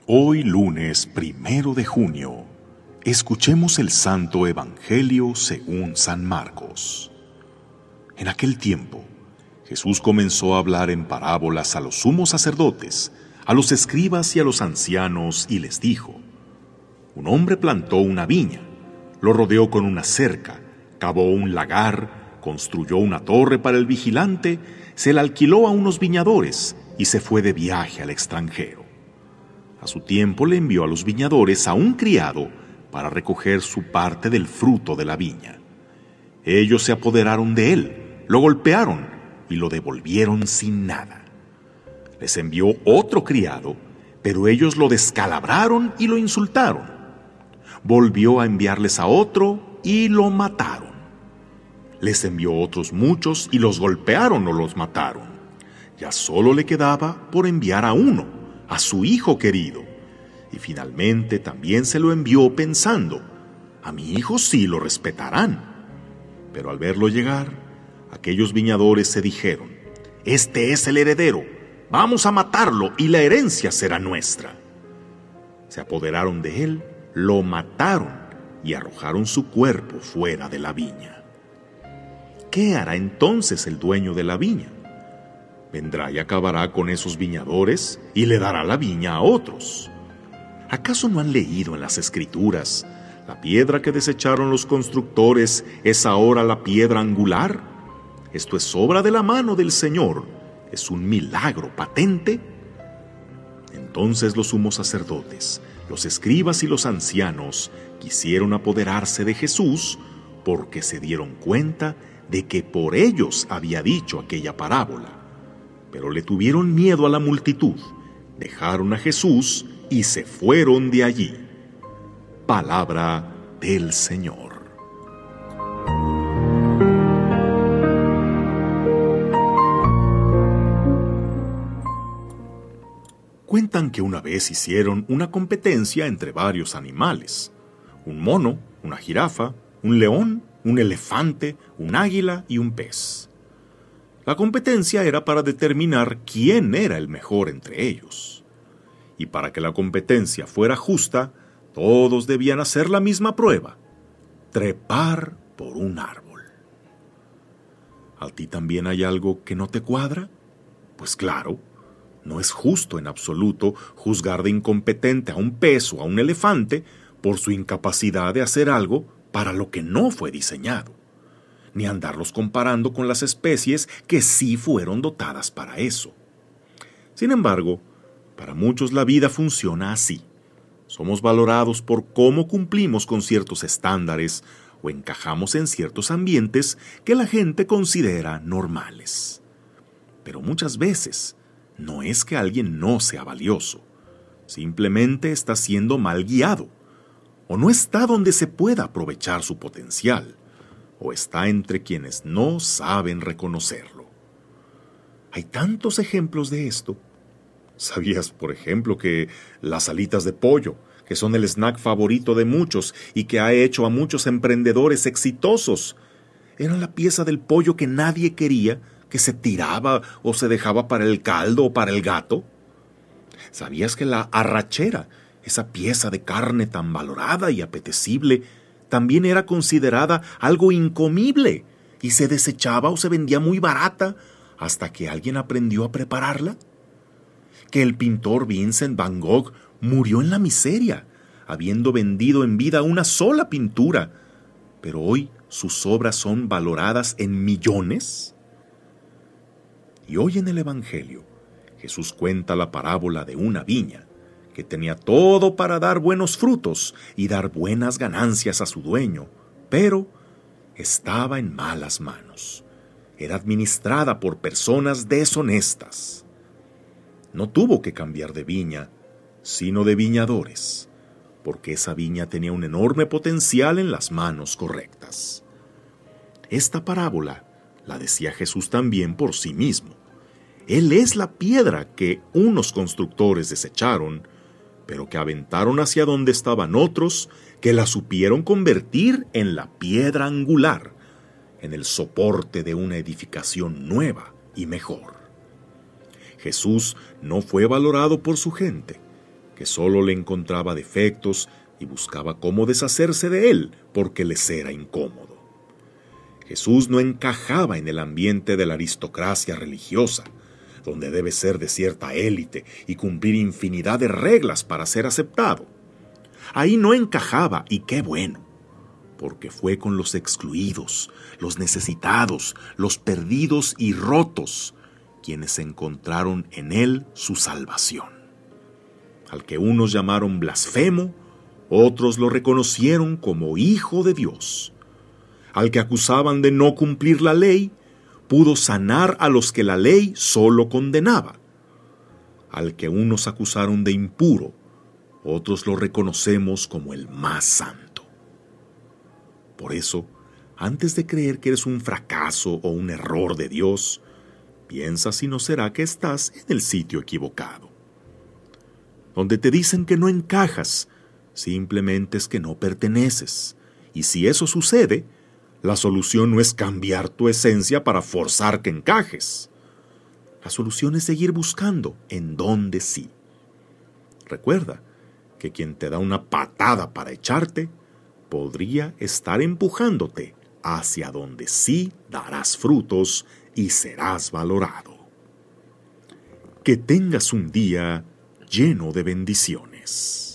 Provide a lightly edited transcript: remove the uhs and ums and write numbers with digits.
Hoy lunes 1 de junio, escuchemos el Santo Evangelio según San Marcos. En aquel tiempo, Jesús comenzó a hablar en parábolas a los sumos sacerdotes, a los escribas y a los ancianos, y les dijo: Un hombre plantó una viña, lo rodeó con una cerca, cavó un lagar, construyó una torre para el vigilante, se la alquiló a unos viñadores y se fue de viaje al extranjero. A su tiempo le envió a los viñadores a un criado para recoger su parte del fruto de la viña. Ellos se apoderaron de él, lo golpearon y lo devolvieron sin nada. Les envió otro criado, pero ellos lo descalabraron y lo insultaron. Volvió a enviarles a otro y lo mataron. Les envió otros muchos y los golpearon o los mataron. Ya solo le quedaba por enviar a uno, a su hijo querido. Y finalmente también se lo envió pensando: a mi hijo sí lo respetarán. Pero al verlo llegar, aquellos viñadores se dijeron: este es el heredero, vamos a matarlo y la herencia será nuestra. Se apoderaron de él, lo mataron y arrojaron su cuerpo fuera de la viña. ¿Qué hará entonces el dueño de la viña? Vendrá y acabará con esos viñadores y le dará la viña a otros. ¿Acaso no han leído en las Escrituras: la piedra que desecharon los constructores es ahora la piedra angular? Esto es obra de la mano del Señor, es un milagro patente. Entonces los sumos sacerdotes, los escribas y los ancianos quisieron apoderarse de Jesús, porque se dieron cuenta de que por ellos había dicho aquella parábola. Pero le tuvieron miedo a la multitud, dejaron a Jesús y se fueron de allí. Palabra del Señor. Cuentan que una vez hicieron una competencia entre varios animales: un mono, una jirafa, un león, un elefante, un águila y un pez. La competencia era para determinar quién era el mejor entre ellos. Y para que la competencia fuera justa, todos debían hacer la misma prueba: trepar por un árbol. ¿A ti también hay algo que no te cuadra? Pues claro, no es justo en absoluto juzgar de incompetente a un pez o a un elefante por su incapacidad de hacer algo para lo que no fue diseñado, ni andarlos comparando con las especies que sí fueron dotadas para eso. Sin embargo, para muchos la vida funciona así. Somos valorados por cómo cumplimos con ciertos estándares o encajamos en ciertos ambientes que la gente considera normales. Pero muchas veces no es que alguien no sea valioso, simplemente está siendo mal guiado, o no está donde se pueda aprovechar su potencial, o está entre quienes no saben reconocerlo. Hay tantos ejemplos de esto. ¿Sabías, por ejemplo, que las alitas de pollo, que son el snack favorito de muchos y que ha hecho a muchos emprendedores exitosos, eran la pieza del pollo que nadie quería, que se tiraba o se dejaba para el caldo o para el gato? ¿Sabías que la arrachera, esa pieza de carne tan valorada y apetecible, también era considerada algo incomible y se desechaba o se vendía muy barata hasta que alguien aprendió a prepararla? Que el pintor Vincent Van Gogh murió en la miseria, habiendo vendido en vida una sola pintura, pero hoy sus obras son valoradas en millones. Y hoy en el Evangelio, Jesús cuenta la parábola de una viña que tenía todo para dar buenos frutos y dar buenas ganancias a su dueño, pero estaba en malas manos. Era administrada por personas deshonestas. No tuvo que cambiar de viña, sino de viñadores, porque esa viña tenía un enorme potencial en las manos correctas. Esta parábola la decía Jesús también por sí mismo. Él es la piedra que unos constructores desecharon, pero que aventaron hacia donde estaban otros que la supieron convertir en la piedra angular, en el soporte de una edificación nueva y mejor. Jesús no fue valorado por su gente, que solo le encontraba defectos y buscaba cómo deshacerse de él porque les era incómodo. Jesús no encajaba en el ambiente de la aristocracia religiosa, donde debe ser de cierta élite y cumplir infinidad de reglas para ser aceptado. Ahí no encajaba, y qué bueno, porque fue con los excluidos, los necesitados, los perdidos y rotos, quienes encontraron en él su salvación. Al que unos llamaron blasfemo, otros lo reconocieron como hijo de Dios. Al que acusaban de no cumplir la ley, pudo sanar a los que la ley solo condenaba. Al que unos acusaron de impuro, otros lo reconocemos como el más santo. Por eso, antes de creer que eres un fracaso o un error de Dios, piensa si no será que estás en el sitio equivocado. Donde te dicen que no encajas, simplemente es que no perteneces. Y si eso sucede, la solución no es cambiar tu esencia para forzar que encajes. La solución es seguir buscando en donde sí. Recuerda que quien te da una patada para echarte, podría estar empujándote hacia donde sí darás frutos y serás valorado. Que tengas un día lleno de bendiciones.